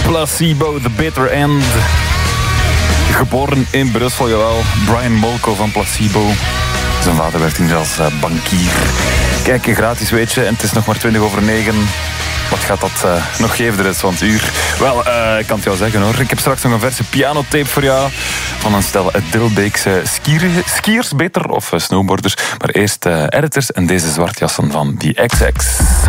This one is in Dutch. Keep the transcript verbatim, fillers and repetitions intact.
Placebo, The Bitter End. Geboren in Brussel, jawel. Brian Molko van Placebo. Zijn vader werd toen als uh, bankier. Kijk, gratis weet je, en het is nog maar twintig over negen. Wat gaat dat uh, nog geven de rest van het uur? Wel, uh, ik kan het jou zeggen hoor. Ik heb straks nog een verse pianotape voor jou. Van een stel Dilbeekse skier, skiers, beter, of uh, snowboarders. Maar eerst uh, editors en deze zwartjassen van die X X.